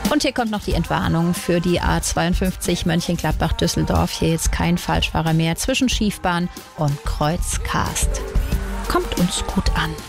Und hier kommt noch die Entwarnung für die A52 Mönchengladbach-Düsseldorf. Hier jetzt kein Falschfahrer mehr zwischen Schiefbahn und Kreuz Karst. Kommt uns gut an.